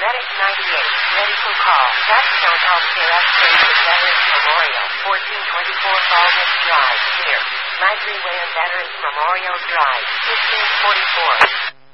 Medic 98, ready for call. Capstone Healthcare Upgrade with Veterans Memorial, 1424 Baldwin Drive, here. Library Way of Veterans Memorial Drive, 1544.